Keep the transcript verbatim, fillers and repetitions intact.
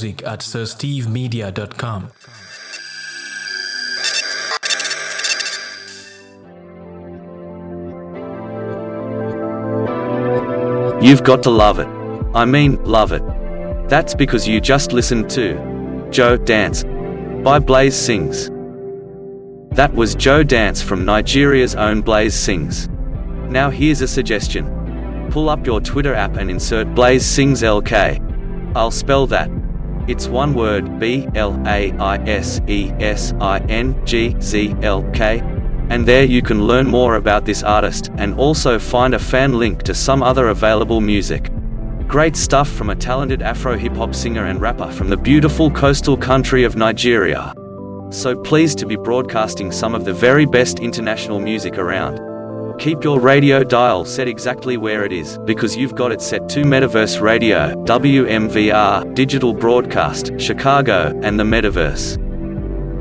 music at sir steve media dot com. You've got to love it. I mean, love it. That's because you just listened to Joe Dance by Blaze Sings. That was Joe Dance from Nigeria's own Blaze Sings. Now here's a suggestion. Pull up your Twitter app and insert Blaze Sings L K. I'll spell that. It's one word, B L A I S E S I N G Z L K. And there you can learn more about this artist and also find a fan link to some other available music. Great stuff from a talented Afro-hip-hop singer and rapper from the beautiful coastal country of Nigeria. So pleased to be broadcasting some of the very best international music around. Keep your radio dial set exactly where it is, because you've got it set to Metaverse Radio, W M V R, Digital Broadcast, Chicago, and the Metaverse.